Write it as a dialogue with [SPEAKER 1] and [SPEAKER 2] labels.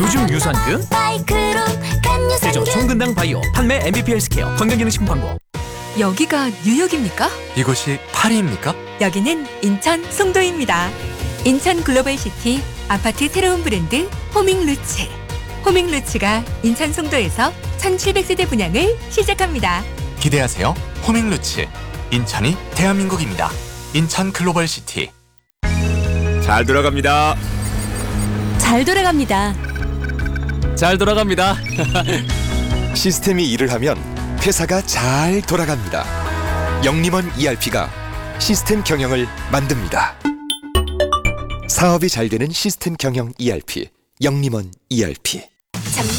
[SPEAKER 1] 요즘 유산균 세조 총근당 바이오 판매 MVP 헬스케어 건강기능식품 광고.
[SPEAKER 2] 여기가 뉴욕입니까?
[SPEAKER 3] 이곳이 파리입니까?
[SPEAKER 2] 여기는 인천 송도입니다. 인천 글로벌시티 아파트 새로운 브랜드 호밍루츠. 호밍루츠가 인천 송도에서 1700세대 분양을 시작합니다.
[SPEAKER 3] 기대하세요. 호밍루츠. 인천이 대한민국입니다. 인천 글로벌시티.
[SPEAKER 4] 잘 돌아갑니다.
[SPEAKER 2] 잘 돌아갑니다.
[SPEAKER 1] 잘 돌아갑니다.
[SPEAKER 5] 시스템이 일을 하면 회사가 잘 돌아갑니다. 영림원 ERP가 시스템 경영을 만듭니다. 사업이 잘 되는 시스템 경영 ERP, 영림원 ERP.